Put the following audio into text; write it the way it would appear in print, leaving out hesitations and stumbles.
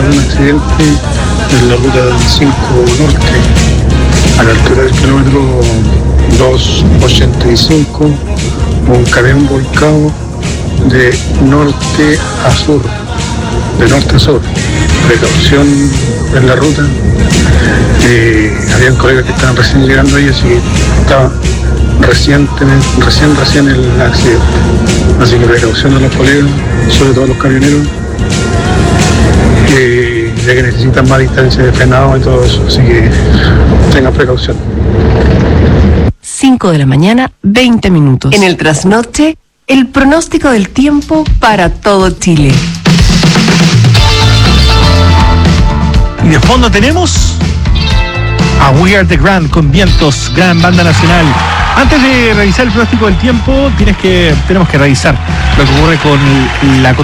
de un accidente en la ruta del 5 Norte, a la altura del kilómetro 285, un camión volcado de norte a sur, precaución en la ruta. Habían colegas que estaban recién llegando ahí, así que estaba recién el accidente, así que precaución a los colegas, sobre todo a los camioneros, ya que necesitan más distancia de frenado y todo eso, así que tengan precaución. 5 de la mañana, 20 minutos. En el trasnoche, el pronóstico del tiempo para todo Chile. Y de fondo tenemos a We Are The Grand con Vientos, gran banda nacional. Antes de revisar el pronóstico del tiempo, tenemos que revisar lo que ocurre con la